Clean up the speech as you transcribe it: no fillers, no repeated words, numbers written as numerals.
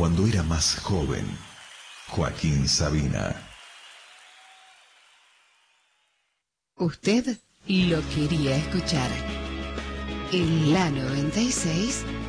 cuando era más joven. Joaquín Sabina. Usted lo quería escuchar. En la 96.